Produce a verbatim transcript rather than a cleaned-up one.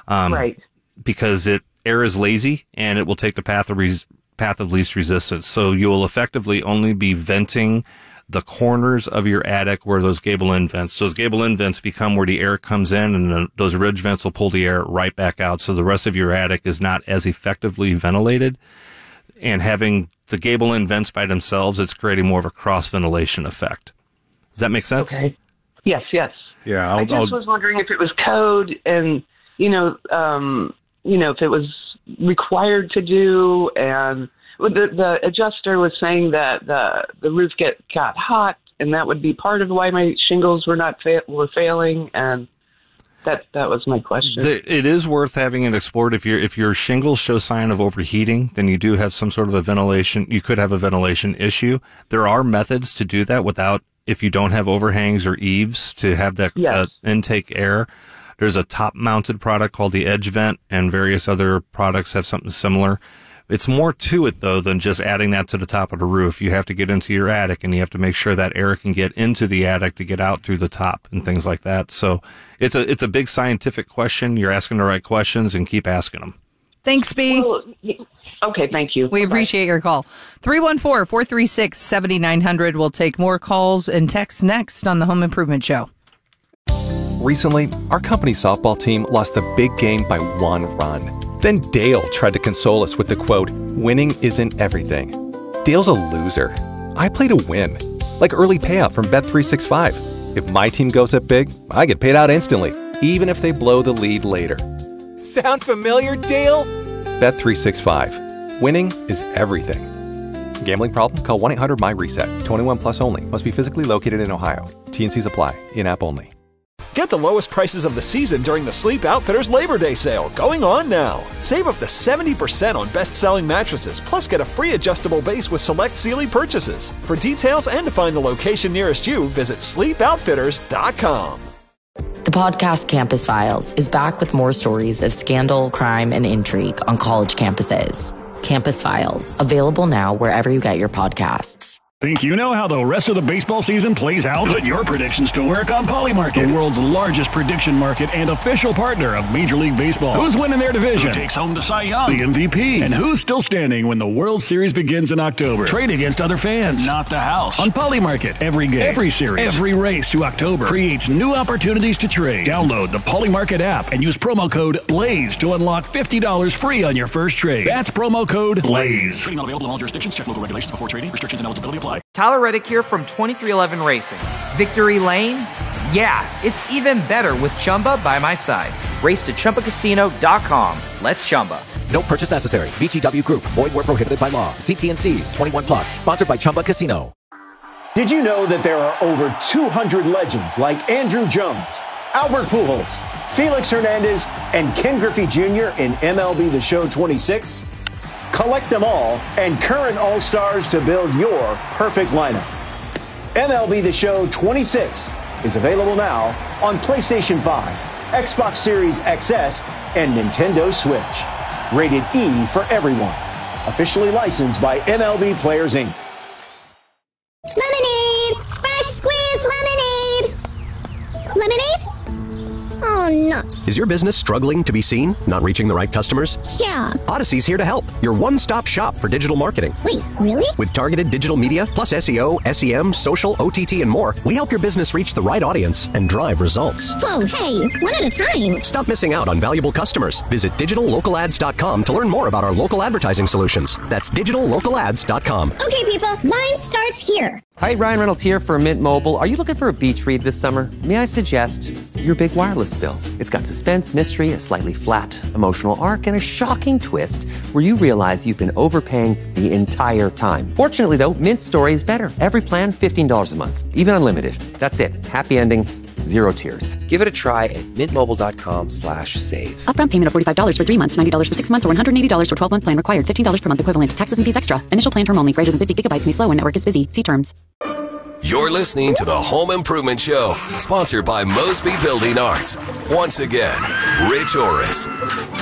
Um, right. Because it air is lazy and it will take the path of res- path of least resistance. So you will effectively only be venting the corners of your attic where those gable end vents. Those gable end vents become where the air comes in, and then those ridge vents will pull the air right back out. So the rest of your attic is not as effectively ventilated. And having the gable end vents by themselves, it's creating more of a cross ventilation effect. Does that make sense? Okay. Yes, yes. Yeah, I'll, I just I'll, was wondering if it was code and, you know, um, you know, if it was required to do, and the, the adjuster was saying that the the roof get got hot, and that would be part of why my shingles were not fa- were failing, and that that was my question. It is worth having it explored. If your if your shingles show sign of overheating, then you do have some sort of a ventilation. You could have a ventilation issue. There are methods to do that without, if you don't have overhangs or eaves, to have that Yes. uh, intake air. There's a top-mounted product called the Edge Vent, and various other products have something similar. It's more to it, though, than just adding that to the top of the roof. You have to get into your attic, and you have to make sure that air can get into the attic to get out through the top and things like that. So it's a it's a big scientific question. You're asking the right questions, and keep asking them. Thanks, B. Well, okay, thank you. We Bye-bye. appreciate your call. three one four, four three six, seven nine zero zero. We'll take more calls and texts next on the Home Improvement Show. Recently, our company softball team lost a big game by one run. Then Dale tried to console us with the quote, "Winning isn't everything." Dale's a loser. I play to win, like early payout from Bet three sixty-five. If my team goes up big, I get paid out instantly, even if they blow the lead later. Sound familiar, Dale? Bet three sixty-five. Winning is everything. Gambling problem? Call one eight hundred M Y RESET. twenty-one plus only. Must be physically located in Ohio. T and Cs apply. In-app only. Get the lowest prices of the season during the Sleep Outfitters Labor Day sale, going on now. Save up to seventy percent on best-selling mattresses, plus get a free adjustable base with select Sealy purchases. For details and to find the location nearest you, visit sleep outfitters dot com. The podcast Campus Files is back with more stories of scandal, crime, and intrigue on college campuses. Campus Files, available now wherever you get your podcasts. Think you know how the rest of the baseball season plays out? Put your predictions to work on Polymarket, the world's largest prediction market and official partner of Major League Baseball. Who's winning their division? Who takes home the Cy Young, the M V P? And who's still standing when the World Series begins in October? Trade against other fans, not the house. On Polymarket, every game, every series, every race to October creates new opportunities to trade. Download the Polymarket app and use promo code BLAZE to unlock fifty dollars free on your first trade. That's promo code BLAZE. Trading not available in all jurisdictions. Check local regulations before trading. Restrictions and eligibility apply. Tyler Reddick here from twenty-three eleven Racing. Victory Lane? Yeah, it's even better with Chumba by my side. Race to Chumba Casino dot com. Let's Chumba. No purchase necessary. V G W Group. Void where prohibited by law. See T and Cs. twenty-one plus. Sponsored by Chumba Casino. Did you know that there are over two hundred legends like Andrew Jones, Albert Pujols, Felix Hernandez, and Ken Griffey Junior in M L B The Show twenty-six? Collect them all and current All-Stars to build your perfect lineup. M L B The Show twenty-six is available now on PlayStation five, Xbox Series X S, and Nintendo Switch. Rated E for everyone. Officially licensed by M L B Players, Incorporated. Lemonade! Fresh squeezed lemonade! Lemonade? Oh, nuts. Is your business struggling to be seen? Not reaching the right customers? Yeah. Odyssey's here to help. Your one-stop shop for digital marketing. Wait, really? With targeted digital media, plus S E O, S E M, social, O T T, and more, we help your business reach the right audience and drive results. Whoa, hey, one at a time. Stop missing out on valuable customers. Visit digital local ads dot com to learn more about our local advertising solutions. That's digital local ads dot com. Okay, people, line starts here. Hi, Ryan Reynolds here for Mint Mobile. Are you looking for a beach read this summer? May I suggest your big wireless bill? It's got suspense, mystery, a slightly flat emotional arc, and a shocking twist where you realize you've been overpaying the entire time. Fortunately, though, Mint's story is better. Every plan, fifteen dollars a month, even unlimited. That's it. Happy ending. Zero tears. Give it a try at mintmobile.com slash save. Upfront payment of forty-five dollars for three months, ninety dollars for six months, or one hundred eighty dollars for twelve-month plan required. fifteen dollars per month equivalent. Taxes and fees extra. Initial plan term only. Greater than fifty gigabytes may slow when network is busy. See terms. You're listening to the Home Improvement Show, sponsored by Mosby Building Arts. Once again, Rich Orris.